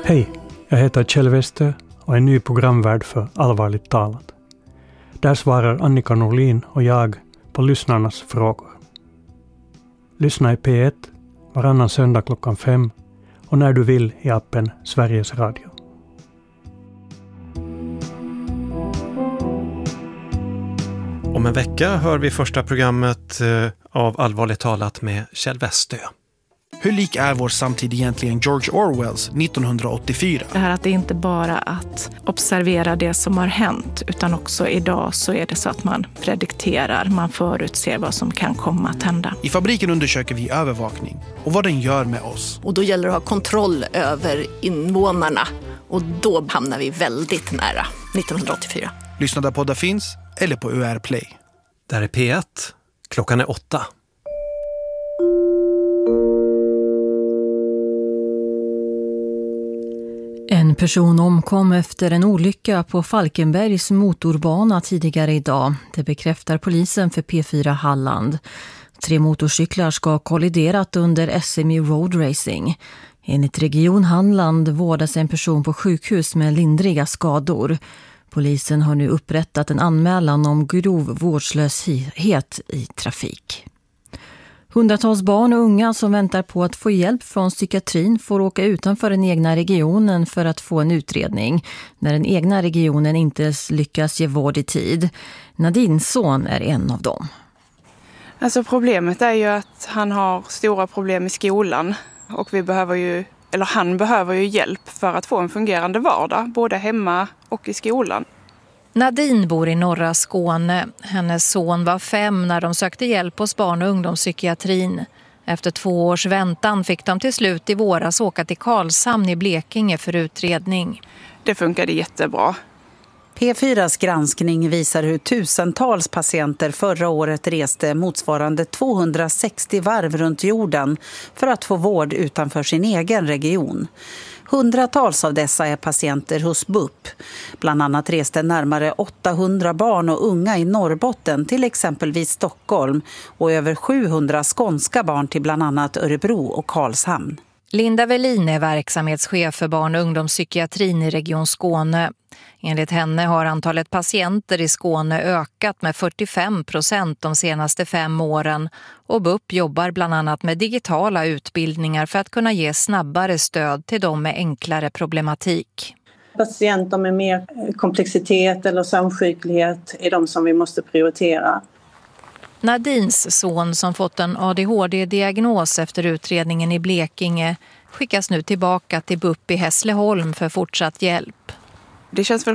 Hej, jag heter Kjell Westö och är ny programvärd för Allvarligt talat. Där svarar Annika Norlin och jag på lyssnarnas frågor. Lyssna i P1 varannan söndag 5:00 och när du vill i appen Sveriges Radio. Om en vecka hör vi första programmet av Allvarligt talat med Kjell Westö. Hur lik är vår samtid egentligen George Orwells 1984? Det här att det inte bara att observera det som har hänt, utan också idag så är det så att man predikterar, man förutser vad som kan komma att hända. I Fabriken undersöker vi övervakning och vad den gör med oss. Och då gäller det att ha kontroll över invånarna och då hamnar vi väldigt nära 1984. Lyssna där poddar finns eller på UR Play. Där är P1. Klockan är 8. En person omkom efter en olycka på Falkenbergs motorbana tidigare idag. Det bekräftar polisen för P4 Halland. 3 motorcyklar ska ha kolliderat under SME Road Racing. Enligt Region Halland vårdas en person på sjukhus med lindriga skador. Polisen har nu upprättat en anmälan om grov vårdslöshet i trafik. Hundratals barn och unga som väntar på att få hjälp från psykiatrin får åka utanför den egna regionen för att få en utredning när den egna regionen inte lyckas ge vård i tid. Nadins son är en av dem. Alltså problemet är ju att han har stora problem i skolan och han behöver ju hjälp för att få en fungerande vardag, både hemma och i skolan. Nadine bor i norra Skåne. Hennes son var 5 när de sökte hjälp hos barn- och ungdomspsykiatrin. Efter 2 års väntan fick de till slut i våras åka till Karlshamn i Blekinge för utredning. Det funkade jättebra. P4s granskning visar hur tusentals patienter förra året reste motsvarande 260 varv runt jorden för att få vård utanför sin egen region. Hundratals av dessa är patienter hos BUP. Bland annat reste närmare 800 barn och unga i Norrbotten till exempelvis Stockholm och över 700 skånska barn till bland annat Örebro och Karlshamn. Linda Velin är verksamhetschef för barn- och ungdomspsykiatrin i Region Skåne. Enligt henne har antalet patienter i Skåne ökat med 45% de senaste 5 åren och BUP jobbar bland annat med digitala utbildningar för att kunna ge snabbare stöd till dem med enklare problematik. Patienter med mer komplexitet eller samsjuklighet är de som vi måste prioritera. Nadins son som fått en ADHD-diagnos efter utredningen i Blekinge skickas nu tillbaka till BUP i Hässleholm för fortsatt hjälp. Det känns väl